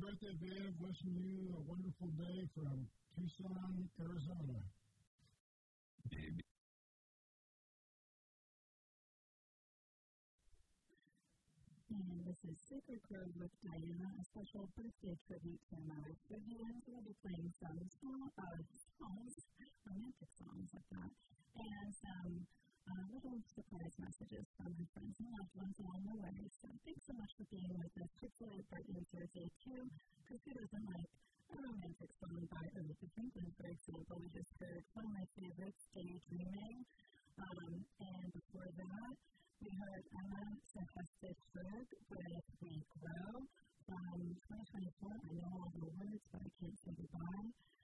birthday, Viv. Wishing you a wonderful day from Tucson, Arizona. Baby. And this is Sacred Grove with Diana, a special birthday tribute to Mother Vivian. We'll be playing some songs, romantic songs like that, and some little surprise messages from her friends and loved ones along the way. So thanks so much for being with us. Hopefully, birthday Thursday too, because who doesn't like a romantic song by Aretha Franklin, for example? We just heard one of my favorites, Daydreaming. And before that, we heard Emma Sehested with We Grow from 2024. I know all the words, but I can't say goodbye.